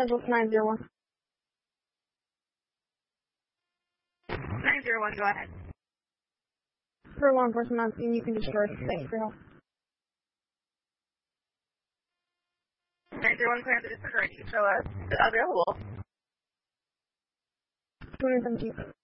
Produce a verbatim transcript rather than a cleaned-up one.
Central nine zero one. nine zero one, go ahead. For law enforcement on scene, you can destroy. Thanks for help. nine zero one, clear the district, ready to show us available. two seventeen.